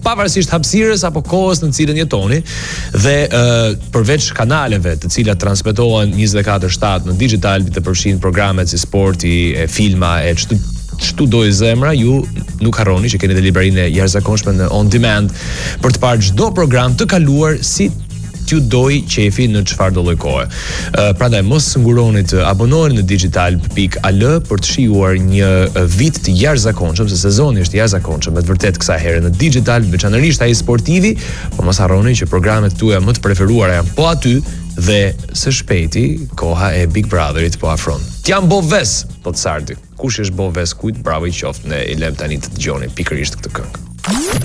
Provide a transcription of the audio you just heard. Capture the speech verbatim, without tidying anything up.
pavarësisht hapësirës apo kohës në cilën jetoni, dhe uh, përveç kanaleve të cilat transmetohen njëzet e katër shtatë në digital, të përfshin programet si sporti, e filma, e çdo çtu doj zemra, ju nuk harroni që keni dhe librarinë e jashtëzakonshme në On Demand për të parë çdo program të kaluar si t'ju doj qefi në çfarë do lloj kohe. Uh, prandaj mos nguroni të abonoheni në digital pikë a l për të shijuar një vit të jashtëzakonshëm, se sezoni është i jashtëzakonshëm, me të vërtet kësaj herë në digital, veçanërisht ai sportivi, por mos harroni që programet tuaja më të preferuara janë po aty, dhe së shpejti koha e Big Brotherit po afron. T'jam bo ves, thot Sardi. Kush është bo ves kujt, bravo i qoftë, ne i lem tani të dëgjoni pikërisht këtë këngë.